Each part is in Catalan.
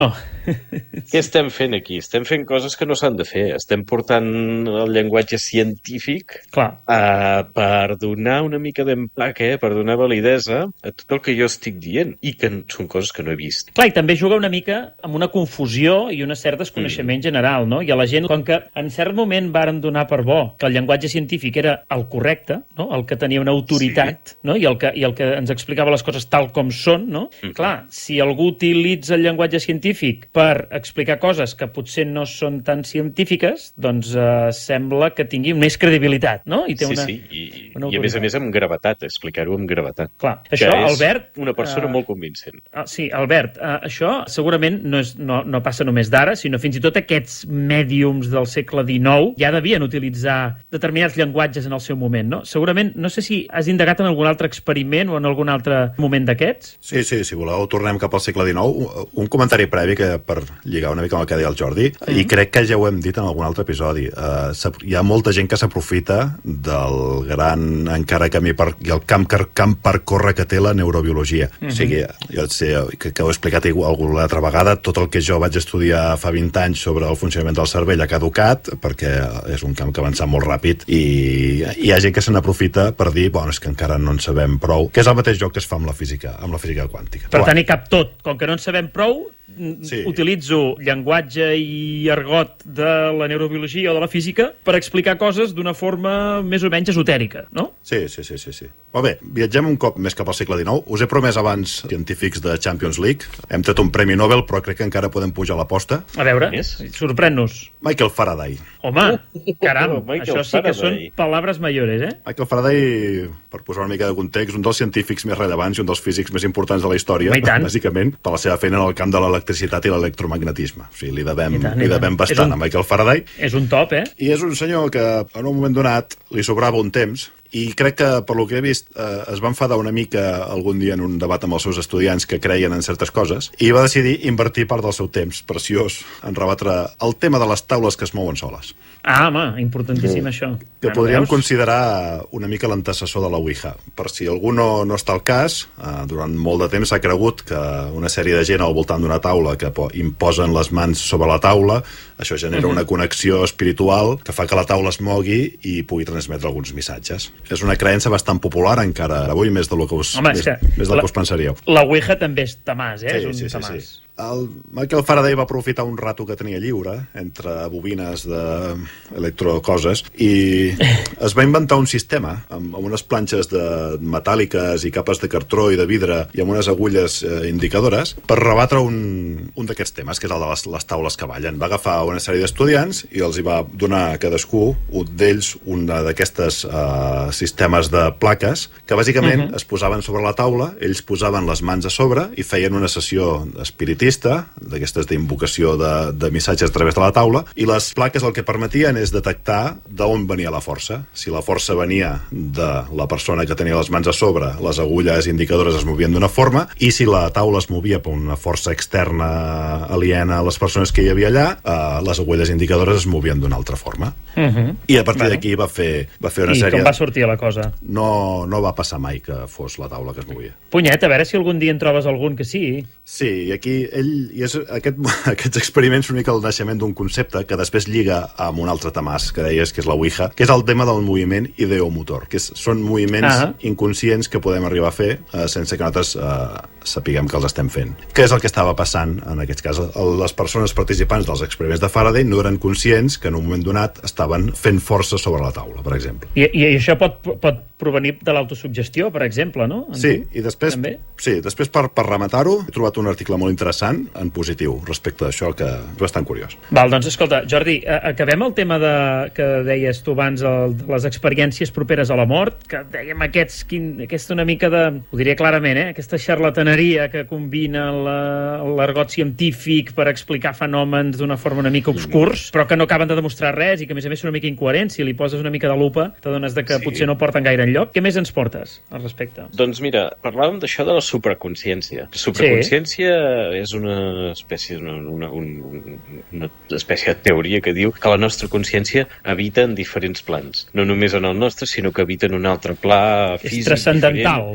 Oh. Què estem fent aquí? Estem fent coses que no s'han de fer. Estem portant el llenguatge científic per donar una mica d'empaque, per donar validesa a tot el que jo estic dient, i que són coses que no he vist. Clar, i també juga una mica amb una confusió i un cert desconeixement general, no? I a la gent, com que en cert moment varen donar per bo que el llenguatge científic era el correcte, no? El que tenia una autoritat, no? I el que ens explicava les coses tal com són, no? Clar, si algú utilitza el llenguatge científic per explicar coses que potser no són tan científiques, doncs sembla que tingui més credibilitat, no? I té I a més amb gravetat, explicar-ho amb gravetat. Clar, això, Albert... una persona molt convincent. Sí, Albert, això segurament no passa només d'ara, sinó fins i tot aquests mèdiums del segle XIX ja devien utilitzar determinats llenguatges en el seu moment, no? Segurament, no sé si has indagat en algun altre experiment o en algun altre moment d'aquests? Sí, si voleu, tornem cap al segle XIX. Un comentari previ que per lligar una mica amb el que deia el Jordi, i crec que ja ho hem dit en algun altre episodi. Hi ha molta gent que s'aprofita del gran encara camí i el camp per córrer que té la neurobiologia. O sigui, jo sé que ho he explicat alguna altra vegada, tot el que jo vaig estudiar fa 20 anys sobre el funcionament del cervell ha caducat, perquè és un camp que avança molt ràpid, i hi ha gent que se n'aprofita per dir, és que encara no en sabem prou, que és el mateix joc que es fa amb la física quàntica. Per tant, hi cap tot. Com que no en sabem prou, utilitzo llenguatge i argot de la neurobiologia o de la física per explicar coses d'una forma més o menys esotèrica, no? Sí. Molt bé, viatgem un cop més cap al segle XIX. Us he promès abans científics de Champions League. Hem tret un premi Nobel, però crec que encara podem pujar l'aposta. A veure, sorprèn-nos. Michael Faraday. Home, caram, això sí que són paraules mayores, eh? Michael Faraday, per posar una mica de context, un dels científics més rellevants i un dels físics més importants de la història, bàsicament, per la seva feina en el camp de l'electricitat i l'electromagnetisme. O sigui, li devem bastant a Michael Faraday. És un top, eh? I és un senyor que en un moment donat li sobrava un temps, i crec que, per lo que he vist, es va enfadar una mica algun dia en un debat amb els seus estudiants que creien en certes coses, i va decidir invertir part del seu temps preciós en rebatre el tema de les taules que es mouen soles. Home, importantíssim això. Que podríem considerar una mica l'antecessor de la Ouija. Per si algú no està al cas, durant molt de temps s'ha cregut que una sèrie de gent al voltant d'una taula que imposen les mans sobre la taula, això genera una connexió espiritual que fa que la taula es mogui i pugui transmetre alguns missatges. És una creença bastant popular encara avui, més del que us pensaríeu. La Ouija també és tamàs, eh? És un tamàs. El Michael Faraday va aprofitar un rato que tenia lliure entre bobines d'electrocoses i es va inventar un sistema amb unes planxes metàl·liques i capes de cartró i de vidre i amb unes agulles indicadores per rebatre un d'aquests temes, que és el de les taules que ballen. Va agafar una sèrie d'estudiants i els hi va donar a cadascú un d'ells un d'aquestes sistemes de plaques que bàsicament es posaven sobre la taula, ells posaven les mans a sobre i feien una sessió espiritista, d'aquestes d'invocació de missatges a través de la taula, i les plaques el que permetien és detectar d'on venia la força. Si la força venia de la persona que tenia les mans a sobre, les agulles indicadores es movien d'una forma, i si la taula es movia per una força externa aliena a les persones que hi havia allà, les agulles indicadores es movien d'una altra forma. I a partir d'aquí va fer una sèrie... I com va sortir la cosa? No va passar mai que fos la taula que es movia. Punyet, a veure si algun dia en trobes algun que sí. Sí, i aquí aquests experiments són una mica el naixement d'un concepte que després lliga amb un altre tamàs que deies, que és la Ouija, que és el tema del moviment ideomotor, que són moviments inconscients que podem arribar a fer sense que nosaltres sapiguem que els estem fent. Què és el que estava passant en aquests casos? Les persones participants dels experiments de Faraday no eren conscients que en un moment donat estaven fent força sobre la taula, per exemple. I això pot provenir de l'autosugestió, per exemple, no? I després per rematar-ho he trobat un article molt interessant en positiu respecte a això, que és bastant curiós. Doncs escolta, Jordi, acabem el tema que deies tu abans, de les experiències properes a la mort, que dèiem aquesta una mica de, ho diria clarament, aquesta xarlataneria que combina l'argot científic per explicar fenòmens d'una forma una mica obscurs, però que no acaben de demostrar res i que a més són una mica incoherents. Si li poses una mica de lupa, t'adones que potser no porten gaire enlloc. Què més ens portes al respecte? Doncs mira, parlàvem d'això de la supraconsciència. La supraconsciència és una espècie de teoria que diu que la nostra consciència habita en diferents plans. No només en el nostre, sinó que habita en un altre pla físic. És transcendental, no?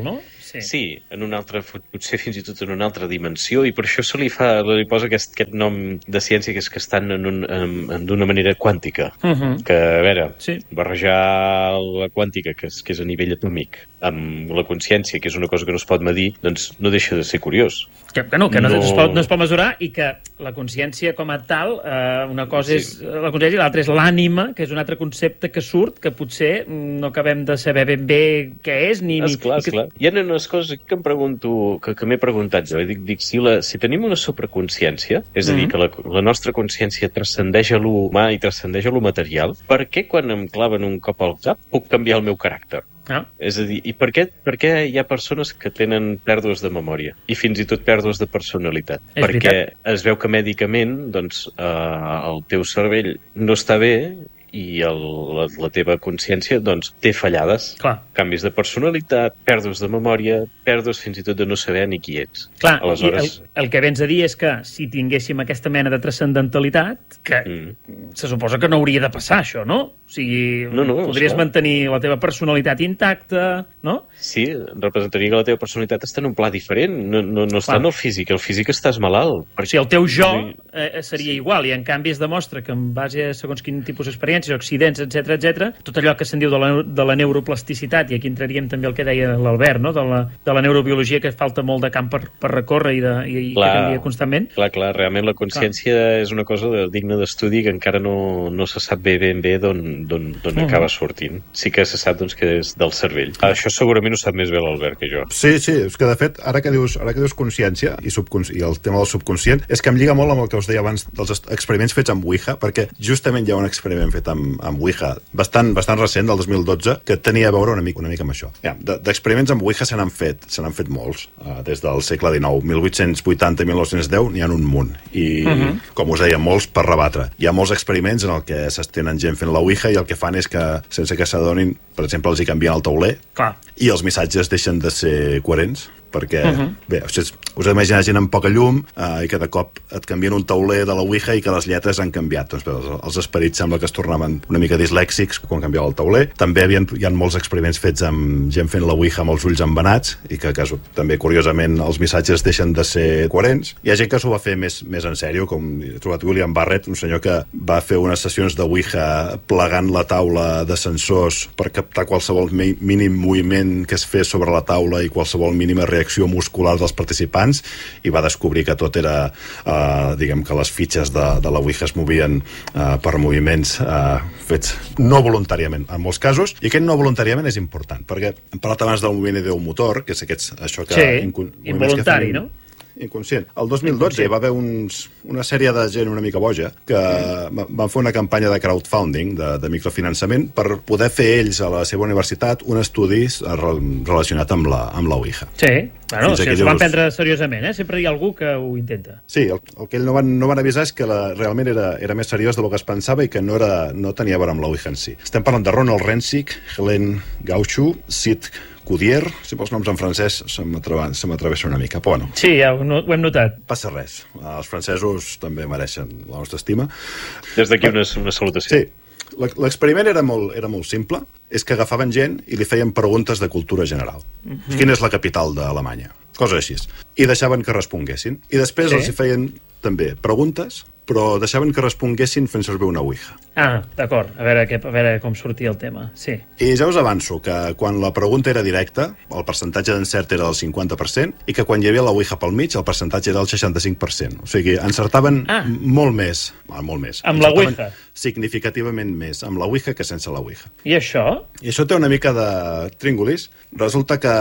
Sí, en una altra, potser fins i tot en una altra dimensió, i per això se li posa aquest nom de ciència, que és que estan d'una manera quàntica. Que, a veure, barrejar la quàntica, que és a nivell atòmic, amb la consciència, que és una cosa que no es pot medir, doncs no deixa de ser curiós. Que no es pot mesurar, i que la consciència com a tal, una cosa és la consciència i l'altra és l'ànima, que és un altre concepte que surt, que potser no acabem de saber ben bé què és, ni... Esclar. Hi ha unes coses que em pregunto, que m'he preguntat jo, dic, si tenim una supraconsciència, és a dir, que la nostra consciència transcendeix a l'humà i transcendeix a lo material, per què quan em claven un cop al cap puc canviar el meu caràcter? És a dir, i per què hi ha persones que tenen pèrdues de memòria i fins i tot pèrdues de personalitat? Perquè es veu que mèdicament doncs, el teu cervell no està bé i la teva consciència doncs, té fallades. Canvis de personalitat, pèrdues de memòria, pèrdues fins i tot de no saber ni qui ets. Clar, aleshores... el que vens a dir és que si tinguéssim aquesta mena de transcendentalitat, que se suposa que no hauria de passar això, no? O sigui, podries mantenir la teva personalitat intacta, no? Sí, representaria que la teva personalitat està en un pla diferent, no està en el físic estàs malalt. O sigui, el teu jo seria igual, i en canvi es demostra que en base a segons quin tipus d'experiències, accidents, etc, tot allò que se'n diu de la neuroplasticitat, i aquí entraríem també el que deia l'Albert, no? de la neurobiologia, que falta molt de camp per recórrer i que canvia constantment. Clar, realment la consciència és una cosa digna d'estudi que encara no se sap ben bé d'on acaba sortint. Sí que se sap doncs, que és del cervell. Això segurament ho sap més bé l'Albert que jo. Sí, és que de fet, ara que dius consciència i el tema del subconscient, és que em lliga molt amb el que us deia abans dels experiments fets amb Ouija, perquè justament hi ha un experiment fet amb Ouija bastant recent, del 2012, que tenia a veure una mica amb això. D'experiments amb Ouija se n'han fet molts, des del segle XIX, 1880 i 1910 n'hi ha un munt, i com us deia, molts per rebatre. Hi ha molts experiments en el que s'estenen gent fent la Ouija i el que fan és que, sense que s'adonin, per exemple, els hi canvien el tauler i els missatges deixen de ser coherents, perquè, bé, us imagineu gent amb poca llum i que de cop et canvien un tauler de la Ouija i que les lletres han canviat. Doncs bé, els esperits sembla que es tornaven una mica dislèxics quan canviava el tauler. També hi ha molts experiments fets amb gent fent la Ouija amb els ulls embenats i que també, curiosament, els missatges deixen de ser coherents. Hi ha gent que s'ho va fer més en sèrio, com he trobat William Barrett, un senyor que va fer unes sessions de Ouija plegant la taula de sensors per captar qualsevol mínim moviment que es fes sobre la taula i qualsevol mínima reacció muscular dels participants, i va descobrir que tot era, diguem que les fitxes de la Ouija es movien per moviments fets no voluntàriament en molts casos, i aquest no voluntàriament és important, perquè hem parlat abans del moviment ideomotor, que és això que... Sí, involuntari, no? Inconscient. El 2012 hi va haver una sèrie de gent una mica boja que van fer una campanya de crowdfunding, de microfinançament, per poder fer ells a la seva universitat un estudi relacionat amb la Ouija. Sí, bueno, s'ho van prendre seriosament, sempre hi ha algú que ho intenta. Sí, el que ells no van avisar és que realment era més seriós del que es pensava i que no tenia a veure amb la Ouija en si. Estem parlant de Ronald Rencic, Helen Gauchu, Sid Coudier, si els noms en francès se m'atravessa una mica, però bueno. Sí, ja ho hem notat. Passa res. Els francesos també mereixen la nostra estima. Des d'aquí una salutació. Sí. L'experiment era molt simple. És que agafaven gent i li feien preguntes de cultura general. Quina és la capital d'Alemanya? Coses així. I deixaven que responguessin. I després els hi feien també preguntes, però deixaven que responguessin fent servir una Ouija. D'acord. A veure com sortia el tema. Sí. I ja us avanço que quan la pregunta era directa, el percentatge d'encert era del 50%, i que quan hi havia la Ouija pel mig, el percentatge era del 65%. O sigui, encertaven molt més. Amb la Ouija? Significativament més amb la Ouija que sense la Ouija. I això? I això té una mica de tríngolis. Resulta que,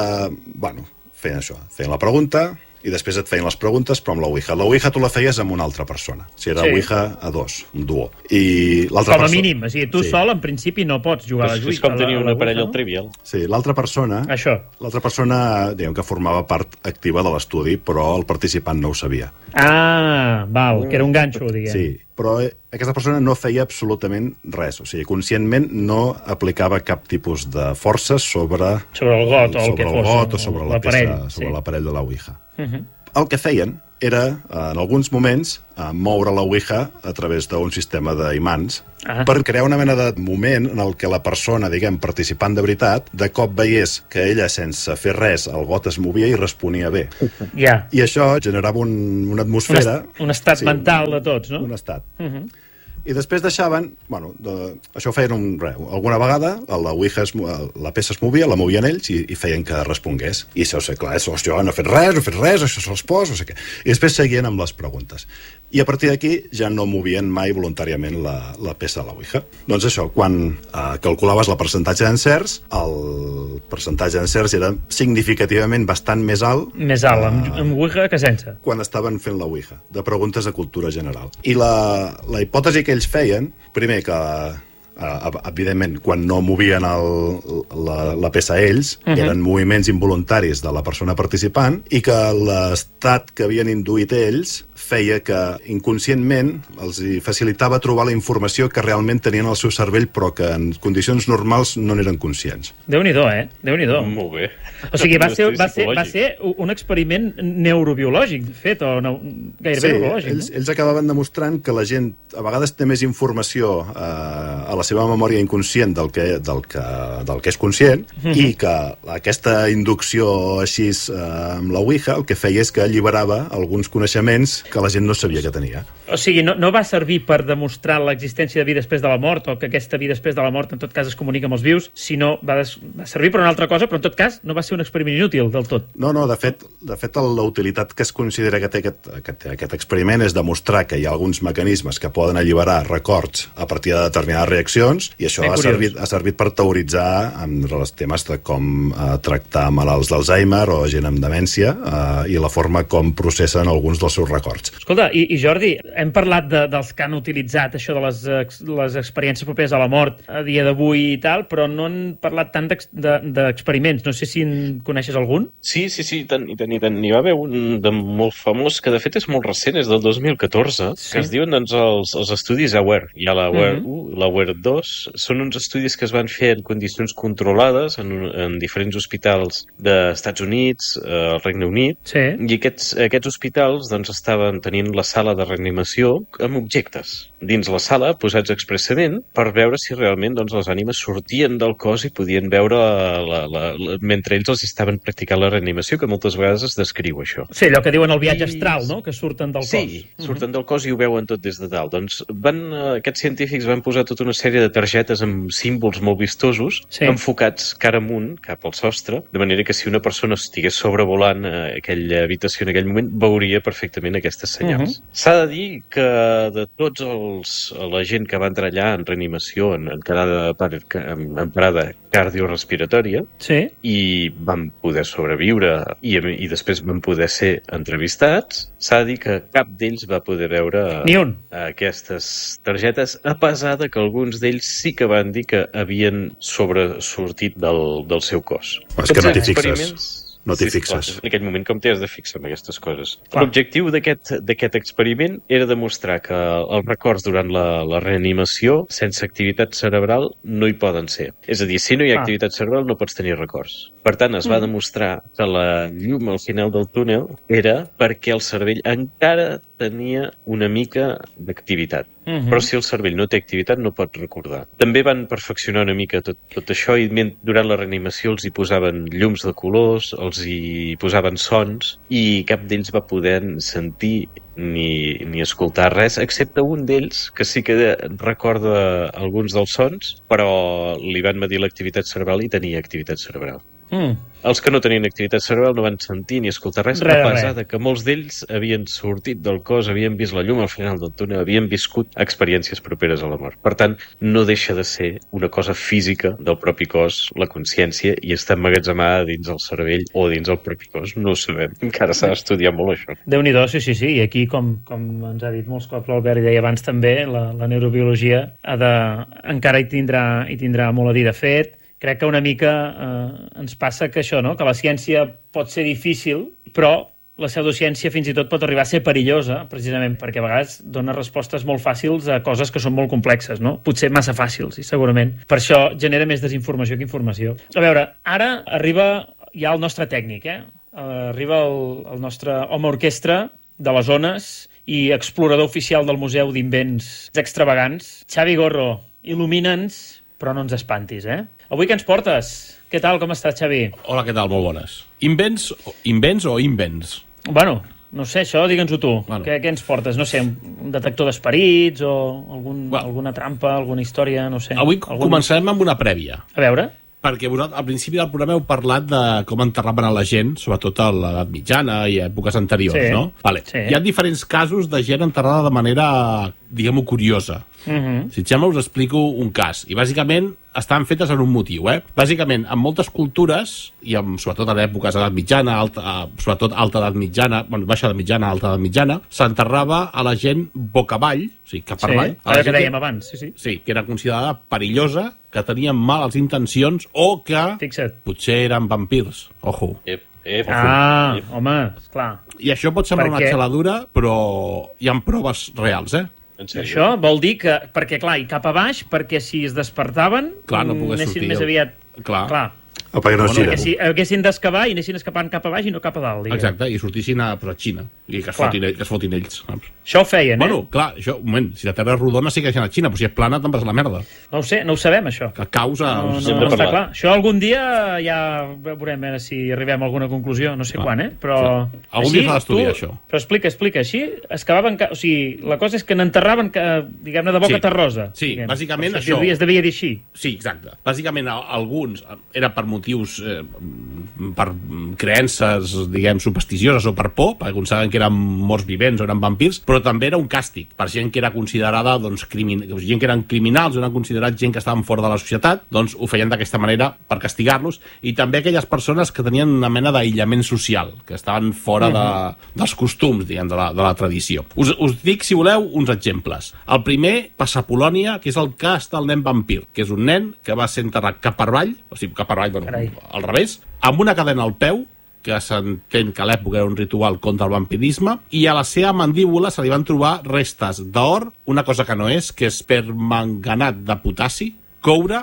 feien això. Feien la pregunta i després et feien les preguntes, però amb la Ouija. La Ouija tu la feies amb una altra persona. O sigui, era Ouija a dos, un duo. I l'altra persona... Com a mínim. O sigui, tu sol, en principi, no pots jugar a la Ouija. És com tenir una parella al Trivial. Sí, l'altra persona... Això. L'altra persona, diguem que formava part activa de l'estudi, però el participant no ho sabia. Val, que era un ganxo, diguem. Sí, però aquesta persona no feia absolutament res. O sigui, conscientment no aplicava cap tipus de força sobre el got o el que fos. Sobre l'aparell de la Ouija. El que feien era, en alguns moments, moure la Ouija a través d'un sistema d'imants per crear una mena de moment en el que la persona, diguem, participant de veritat, de cop veiés que ella, sense fer res, el got es movia i responia bé. I això generava una atmosfera... Un estat mental de tots, no? Un estat. I després deixaven... Bueno, això ho feien alguna vegada, la Ouija, la peça es movia, la movien ells i feien que respongués. I això, clar, jo no he fet res, això se les pos, no sé què. I després seguien amb les preguntes. I a partir d'aquí ja no movien mai voluntàriament la peça de la Ouija. Doncs això, quan calculaves el percentatge d'encerts, el percentatge d'encerts era significativament bastant més alt. Més alt, amb Ouija que sense. Quan estaven fent la Ouija, de preguntes de cultura general. I la hipòtesi que ells feien, primer que evidentment, quan no movien la peça ells, eren moviments involuntaris de la persona participant, i que l'estat que havien induït ells feia que inconscientment els facilitava trobar la informació que realment tenien al seu cervell, però que en condicions normals no n'eren conscients. Déu-n'hi-do, Déu-n'hi-do. Molt bé. O sigui, va ser un experiment neurobiològic, de fet, o gairebé neurològic. Ells acabaven demostrant que la gent a vegades té més informació a la seva memòria inconscient del que és conscient, i que aquesta inducció així amb la Ouija el que feia és que alliberava alguns coneixements que la gent no sabia que tenia. O sigui, no va servir per demostrar l'existència de vida després de la mort, o que aquesta vida després de la mort en tot cas es comunica amb els vius, sinó va servir per una altra cosa, però en tot cas no va ser un experiment inútil del tot. No, de fet la utilitat que es considera que té aquest experiment és demostrar que hi ha alguns mecanismes que poden alliberar records a partir de determinades reaccions, i això ha servit per teoritzar amb els temes de com tractar malalts d'Alzheimer o gent amb demència, i la forma com processen alguns dels seus records. Escolta, i Jordi, hem parlat dels que han utilitzat això de les experiències properes a la mort a dia d'avui i tal, però no han parlat tant d'experiments. No sé si en coneixes algun? Sí, i tant. N'hi va haver un de molt famós, que de fet és molt recent, és del 2014, que es diuen els estudis AWARE. Hi ha l'AWARE 1, l'AWARE 2, són uns estudis que es van fer en condicions controlades en diferents hospitals dels Estats Units, al Regne Unit, i aquests hospitals tenien la sala de reanimació amb objectes dins la sala, posats expressament, per veure si realment les ànimes sortien del cos i podien veure mentre ells els estaven practicant la reanimació, que moltes vegades es descriu això. Sí, allò que diuen el viatge astral, no?, que surten del cos. Sí, surten del cos i ho veuen tot des de dalt. Doncs aquests científics van posar tota una sèrie de targetes amb símbols molt vistosos, enfocats cara amunt, cap al sostre, de manera que si una persona estigués sobrevolant aquella habitació en aquell moment, veuria perfectament aquestes senyals. S'ha de dir que de tots la gent que va entrar allà en reanimació, en parada cardiorespiratòria, i van poder sobreviure i després van poder ser entrevistats, s'ha de dir que cap d'ells va poder veure aquestes targetes, a pesar de que alguns d'ells sí que van dir que havien sobresortit del seu cos. És que no t'hi fixes. No t'hi fixes. En aquell moment com t'hi has de fixar en aquestes coses. L'objectiu d'aquest experiment era demostrar que els records durant la reanimació sense activitat cerebral no hi poden ser. És a dir, si no hi ha activitat cerebral no pots tenir records. Per tant, es va demostrar que la llum al final del túnel era perquè el cervell encara tenia una mica d'activitat. Però si el cervell no té activitat no pot recordar. També van perfeccionar una mica tot això i durant la reanimació els hi posaven llums de colors, els hi posaven sons i cap d'ells va poder sentir ni escoltar res, excepte un d'ells que sí que recorda alguns dels sons, però li van medir l'activitat cerebral i tenia activitat cerebral. Els que no tenien activitat cerebral no van sentir ni escoltar res, a pesar de que molts d'ells havien sortit del cos, havien vist la llum al final del túnel, havien viscut experiències properes a la mort. Per tant, no deixa de ser una cosa física del propi cos, la consciència, i està emmagatzemada dins el cervell o dins el propi cos, no ho sabem. Encara s'ha d'estudiar molt això. Déu-n'hi-do, sí. I aquí, com ens ha dit molts cops l'Albert i deia abans també, la neurobiologia encara hi tindrà molt a dir. De fet, crec que una mica ens passa que això, no?, que la ciència pot ser difícil, però la pseudociència fins i tot pot arribar a ser perillosa, precisament perquè a vegades dona respostes molt fàcils a coses que són molt complexes, no? Potser massa fàcils, i segurament. Per això genera més desinformació que informació. A veure, ara arriba ja el nostre tècnic, arriba el nostre home orquestra, de les ones i explorador oficial del Museu d'Invents Extravagants. Xavi Gorro, il·lumina'ns, però no ens espantis, eh? Avui què ens portes? Què tal, com estàs, Xavi? Hola, què tal? Molt bones. Invents o invents? Bueno, no sé, això digue'ns-ho tu. Bueno. Què ens portes? No sé, un detector d'esperits o alguna trampa, alguna història, no sé. Avui començarem amb una prèvia. A veure. Perquè al principi del programa heu parlat de com enterraven a la gent, sobretot a l'edat mitjana i èpoques anteriors, no? Vale. Sí. Hi ha diferents casos de gent enterrada de manera, diguem-ho, curiosa. Si et sembla, us explico un cas. I bàsicament estan fetes en un motiu, eh? Bàsicament, en moltes cultures, i sobretot en èpoques d'edat mitjana, sobretot alta edat mitjana, baixa edat mitjana, alta edat mitjana, s'enterrava a la gent boca avall, o sigui, cap per avall. Sí, que dèiem abans, sí. Sí, que era considerada perillosa, que tenien males intencions o que potser eren vampirs. Ojo. Home, esclar. I això pot semblar una xaladura, però hi ha proves reals, Això vol dir que, perquè clar, i cap a baix, perquè si es despertaven, no anessin més aviat... Clar. O perquè no es giren. Que haguessin d'excavar i anessin escapant cap a baix i no cap a dalt. Diguem. Exacte, i sortissin a Xina, i que es fotin ells. Això ho feien, Bueno, clar, això, un moment, si la Terra és rodona sí que deixen a Xina, però si és plana te'n vas a la merda. No ho sé, no ho sabem, això. Que causa... No està clar. Això algun dia ja veurem si arribem a alguna conclusió, no sé quan, Però... Algun dia s'ha d'estudiar, això. Però explica, així excavaven... O sigui, la cosa és que n'enterraven, diguem-ne, de boca terrosa. Sí, bàsicament això... Es devia dir així. Sí, exacte. Bàsicament, alguns era per motius... per creences, diguem, supersticioses o per por, perquè consideraven que eren morts vivents o eren vampirs, però també era un càstig per gent que era considerada, doncs, gent que eren criminals o eren considerats gent que estaven fora de la societat, doncs ho feien d'aquesta manera per castigar-los, i també aquelles persones que tenien una mena d'aïllament social, que estaven fora dels costums, diguem, de la tradició. Us dic, si voleu, uns exemples. El primer passa a Polònia, que és el cas del nen vampir, que és un nen que va ser enterrat cap per avall, o sigui, cap per avall, al revés, amb una cadena al peu, que s'entén que a l'època era un ritual contra el vampirisme, i a la seva mandíbula se li van trobar restes d'or, una cosa que no és, que és permanganat de potassi, coure,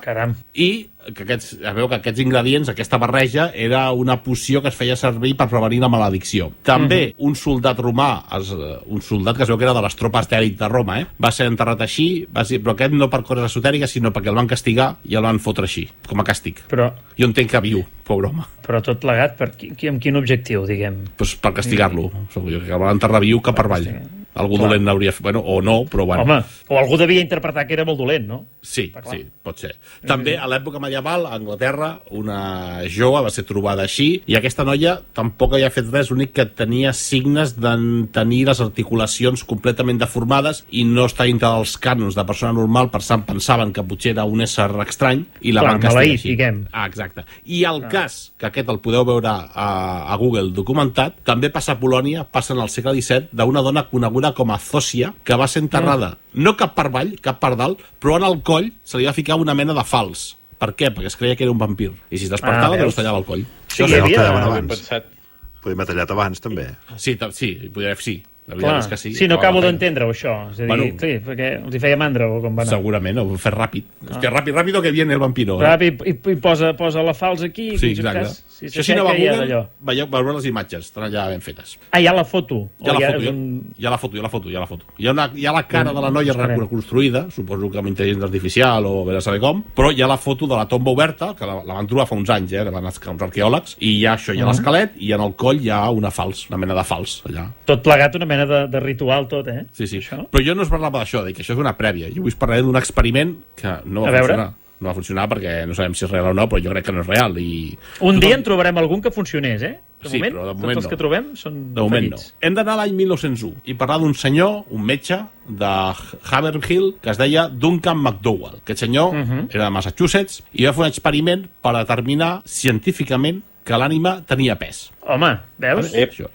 i que aquests ingredients, aquesta barreja, era una poció que es feia servir per prevenir la maledicció. També un soldat romà, un soldat que es veu que era de les tropes d'èlit de Roma, va ser enterrat així, però aquest no per coses esotèriques, sinó perquè el van castigar i el van fotre així, com a càstig. Jo entenc que viu, pobre home. Però tot plegat, amb quin objectiu, diguem? Pues per castigar-lo. Que el van enterrar viu cap per avall. Algú dolent n'hauria fet, o no, però bueno. Home, o algú devia interpretar que era molt dolent, no? Sí, pot ser. També a l'època medieval, a Anglaterra, una jove va ser trobada així, i aquesta noia tampoc havia fet res, l'únic que tenia signes de tenir les articulacions completament deformades i no estar dintre dels cànons de persona normal, pensaven que potser era un ésser estrany i la van castigar així. Exacte. I el cas, que aquest el podeu veure a Google documentat, també passa a Polònia, passa en el segle XVII, d'una dona coneguda com a Zòsia, que va ser enterrada no cap per avall, cap per dalt, però en el coll se li va ficar una mena de fals. Per què? Perquè es creia que era un vampir. I si es despertava, es tallava el coll. Sí, hi havia abans. Podem haver tallat abans, també. Sí, podria ser, sí. La veritat és que sí. Sí, no acabo d'entendre-ho, això. És a dir, sí, perquè els hi feia mandra o com va anar. Segurament, ho fer ràpid. Hòstia, ràpid que viene el vampiro. Ràpid, i posa la falsa aquí. Sí, exacte. Això si no va a Google, veureu les imatges, estan allà ben fetes. Hi ha la foto. Hi ha la foto. Hi ha la cara de la noia reconstruïda, suposo que amb intel·ligència artificial o bé a saber com, però hi ha la foto de la tomba oberta, que la van trobar fa uns anys, van uns arqueòlegs, i hi ha això, hi ha l'esquelet, i en el coll hi ha una mena de fals, allà. Tot plegat una mena de ritual tot, Sí. Això? Però jo no es parlava d'això, que això és una prèvia. Jo vull parlar d'un experiment que no va funcionar. No va funcionar perquè no sabem si és real o no, però jo crec que no és real. Un dia en trobarem algun que funcionés, Sí, però de moment tots els que trobem són fallits. Hem d'anar a l'any 1901 i parlar d'un senyor, un metge de Haverhill, que es deia Duncan McDowell. Aquest senyor era de Massachusetts i va fer un experiment per determinar científicament que l'ànima tenia pes. Home, veus?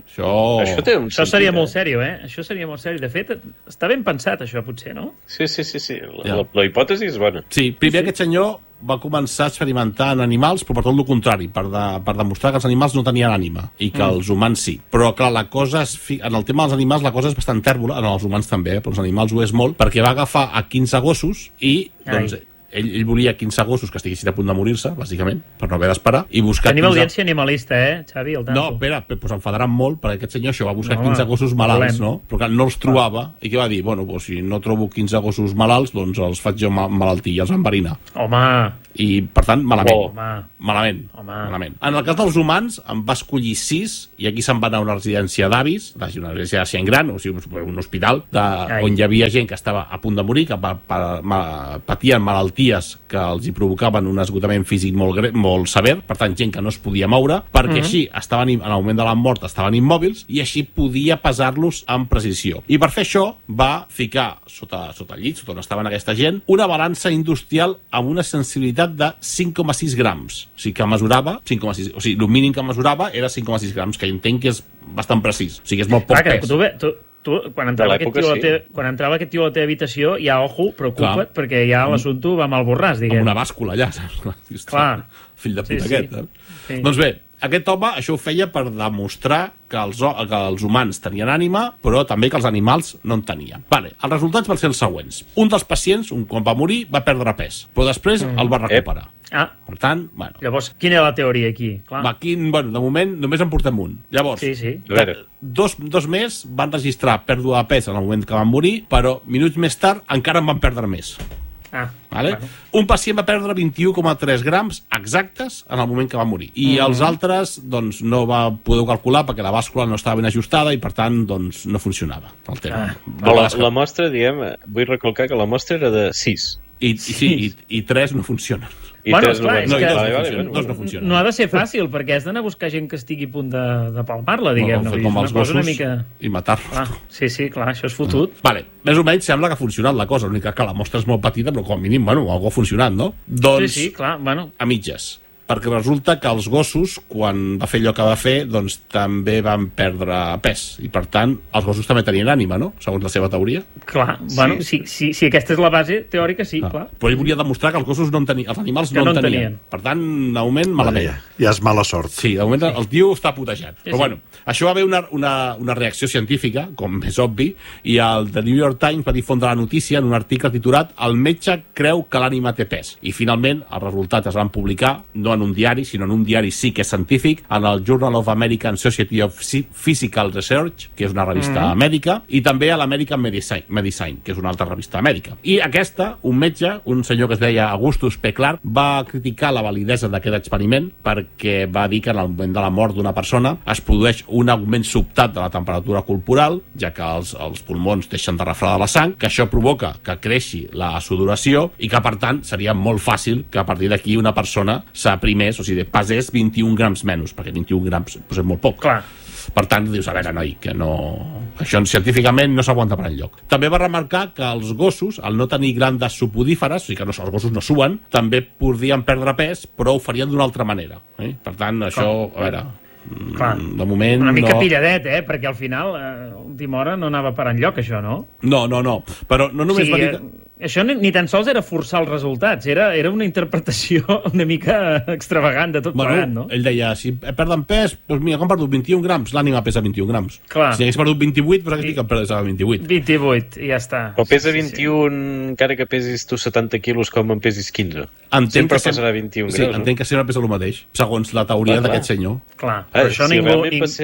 Això seria molt sèrio, Això seria molt sèrio. De fet, està ben pensat, això, potser, no? Sí. La hipòtesi és bona. Sí, primer aquest senyor va començar a experimentar en animals, però per tot el contrari, per demostrar que els animals no tenien ànima i que els humans sí. Però, clar, la cosa en el tema dels animals la cosa és bastant tèrbola, en els humans també, però els animals ho és molt, perquè va agafar a 15 gossos i, doncs, ell volia 15 gossos que estiguessin a punt de morir-se, bàsicament, per no haver d'esperar, i buscar... Tenim audiència animalista, Xavi, al tanto. No, espera, pues s'enfadaran molt, perquè aquest senyor això va buscar 15 gossos malalts, no? Però que no els trobava, i què va dir? Bueno, pues, si no trobo 15 gossos malalts, doncs els faig jo malaltir, i els enverinar. Home! I, per tant, malament. Malament. En el cas dels humans, en va escollir 6, i aquí se'n va anar a una residència d'avis, una residència de gent gran, o sigui, un hospital, on hi havia gent que estava a punt de morir, que patien malalties que els hi provocaven un esgotament físic molt sever, per tant, gent que no es podia moure, perquè així, en el moment de la mort, estaven immòbils, i així podia pesar-los amb precisió. I per fer això, va ficar sota el llit, sota on estaven aquesta gent, una balança industrial amb una sensibilitat de 5,6 grams. O sigui, que mesurava 5,6... O sigui, el mínim que mesurava era 5,6 grams, que entenc que és bastant precís. O sigui, és molt poc pes. Tu, quan entrava aquest tio a la teva habitació, ja, ojo, preocupa't, perquè ja l'assumpte va mal borràs, diguem. Amb una bàscula allà, saps? Clar. Fill de puta aquest. Sí. Doncs bé, aquest home això ho feia per demostrar que els humans tenien ànima, però també que els animals no en tenien. Vale, els resultats van ser els següents. Un dels pacients, quan va morir, va perdre pes, però després el va recuperar. Per tant, bueno... Llavors, quina era la teoria aquí? Clar. Aquí, bueno, de moment només en portem un. Llavors, dos més van registrar pèrdua de pes en el moment que van morir, però minuts més tard encara en van perdre més. Vale? Bueno. Un pacient va perdre 21,3 grams exactes en el moment que va morir, i els altres doncs, no va poder calcular perquè la bàscula no estava ben ajustada i per tant doncs, no funcionava el tema. La mostra, diguem, vull recalcar que la mostra era de 6 i 3 no funcionen. Dos no funcionen. No ha de ser fàcil, perquè has d'anar a buscar gent que estigui a punt de palmar-la, diguem. No, fer com els gossos i matar-los. Sí, clar, això és fotut. Vale, més o menys sembla que ha funcionat la cosa, l'única que la mostra és molt petita, però com a mínim, bueno, algú ha funcionat, no? Doncs, sí, clar, bueno. A mitges. Perquè resulta que els gossos, quan va fer allò que va fer, doncs també van perdre pes. I, per tant, els gossos també tenien ànima, no? Segons la seva teoria. Clar, bueno, si aquesta és la base teòrica, sí, clar. Però ell volia demostrar que els gossos no en tenien, els animals no en tenien. Per tant, de moment, malament. Ja és mala sort. Sí, de moment el tio està putejat. Però, bueno, això va haver una reacció científica, com és obvi, i el The New York Times va difondre la notícia en un article titulat "El metge creu que l'ànima té pes". I, finalment, els resultats es van publicar, no en un diari, sinó en un diari sí que és científic, en el Journal of American Society of Physical Research, que és una revista mèdica, i també a l'American Medicine, que és una altra revista mèdica. I aquesta, un metge, un senyor que es deia Augustus P. Clark, va criticar la validesa d'aquest experiment perquè va dir que en el moment de la mort d'una persona es produeix un augment sobtat de la temperatura corporal, ja que els pulmons deixen de refredar la sang, que això provoca que creixi la sudoració i que, per tant, seria molt fàcil que a partir d'aquí una persona s'aprimés, o sigui, pesés 21 grams menys, perquè 21 grams és molt poc. Clar. Per tant, dius, a veure, noi, que no... Això científicament no s'aguanta per enlloc. També va remarcar que els gossos, al no tenir glandes supodíferes, o sigui que els gossos no suen, també podrien perdre pes, però ho farien d'una altra manera. Per tant, això, a veure... Clar. De moment una mica pilladet, perquè al final última hora no anava per enlloc, això, no? No, però no només va dir que... Això ni tan sols era forçar els resultats, era una interpretació una mica extravagant de tot plegat, no? Ell deia, si perden pes, doncs mira, com han perdut 21 grams, l'ànima pesa 21 grams. Clar. Si hagués perdut 28, doncs hagués dit que pesava 28. 28, i ja està. Però pesa 21, encara que pesis tu 70 quilos com en pesis 15. Sempre pesarà 21 graus, no? Entenc que sempre pesa el mateix, segons la teoria d'aquest senyor. Clar, però això ningú...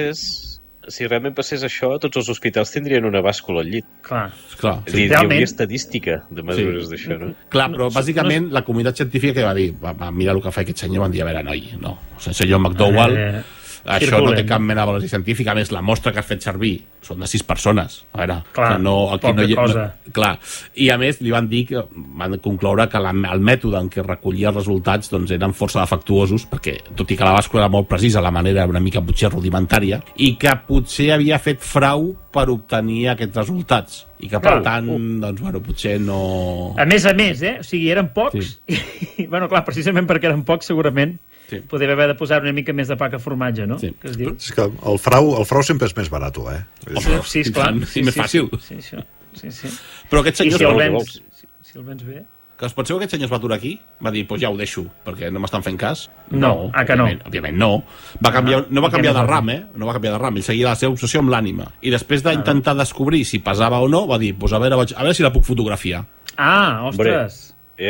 Si realment passés això, tots els hospitals tindrien una bàscula al llit. Clar. Hi hauria estadística de mesures d'això, no? Clar, però bàsicament la comunitat científica que va dir, va mirar el que fa aquest senyor, van dir, a veure, noi, no. O sigui, senyor McDowell, això no té cap mena de valoració científica. A més, la mostra que has fet servir són de 6 persones. A veure, clar, que no, aquí poca cosa. Clar. I a més, li van dir que van concloure que el mètode en què recollia els resultats doncs, eren força defectuosos, perquè, tot i que la bàscula era molt precisa, la manera era una mica potser rudimentària, i que potser havia fet frau per obtenir aquests resultats. I que, per tant, doncs, bueno, potser no... A més, o sigui, eren pocs. Sí. Bueno, clar, precisament perquè eren pocs, segurament, podria haver de posar una mica més de pa que formatge, no? Sí. Que es diu? És que el frau sempre és més barat, eh? Sí, esclar. I més fàcil. Sí. Però aquest senyor... Si el vens bé... Que es pot ser que aquest senyor es va aturar aquí? Va dir, doncs ja ho deixo, perquè no m'estan fent cas? No, que no. Òbviament no. No va canviar de ram, No va canviar de ram. Ell seguia la seva obsessió amb l'ànima. I després d'intentar descobrir si pesava o no, va dir, doncs a veure si la puc fotografiar. Ah, ostres!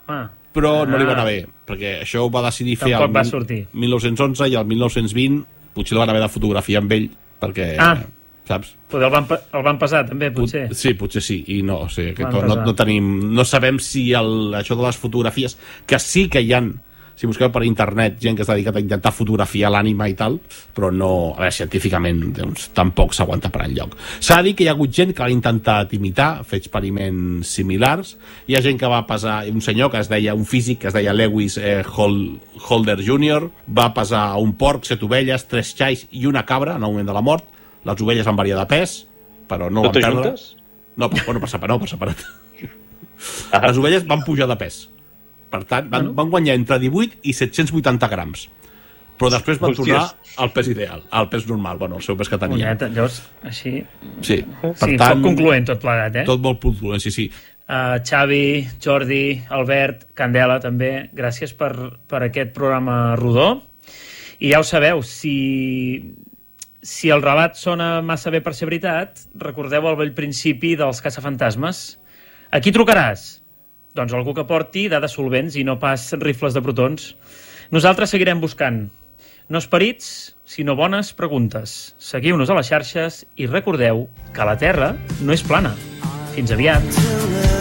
però no li va anar bé, perquè això ho va decidir fer el 1911 i el 1920 potser el van haver de fotografiar amb ell, perquè, saps? El van pesar, també, potser. Sí, potser sí, i no, o sigui, no tenim... No sabem si això de les fotografies, que sí que hi ha, si busqueu per internet, gent que s'ha dedicat a intentar fotografiar l'ànima i tal, però no, a veure, científicament doncs, tampoc s'aguanta per enlloc. S'ha de dir que hi ha hagut gent que l'ha intentat imitar, fer experiments similars. Hi ha gent que va pesar, un senyor que es deia, un físic que es deia Lewis Holder Jr., va pesar un porc, 7 ovelles, 3 xais i una cabra en el moment de la mort. Les ovelles van variar de pes, però no van perdre. No, per separat. Les ovelles van pujar de pes. Per tant, van guanyar entre 18 i 780 grams. Però després van tornar al pes ideal, al pes normal, el seu pes que tenia. Llavors, així... Sí, per tant... Poc concloent tot plegat, Tot molt concloent, sí. Xavi, Jordi, Albert, Candela, també, gràcies per aquest programa rodó. I ja ho sabeu, si el relat sona massa bé per ser veritat, recordeu el vell principi dels caçafantasmes. A qui trucaràs? Doncs algú que porti dades solvents i no pas rifles de protons. Nosaltres seguirem buscant. No esperits, sinó bones preguntes. Seguiu-nos a les xarxes i recordeu que la Terra no és plana. Fins aviat.